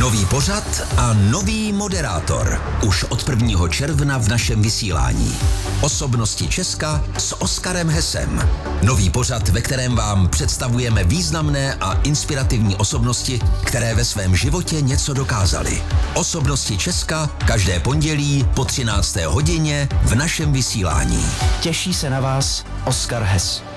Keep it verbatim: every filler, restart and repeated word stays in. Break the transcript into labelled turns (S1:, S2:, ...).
S1: Nový pořad a nový moderátor. Už od prvního června v našem vysílání. Osobnosti Česka s Oskarem Hesem. Nový pořad, ve kterém vám představujeme významné a inspirativní osobnosti, které ve svém životě něco dokázaly. Osobnosti Česka každé pondělí po třinácté hodině v našem vysílání.
S2: Těší se na vás Oskar Hes.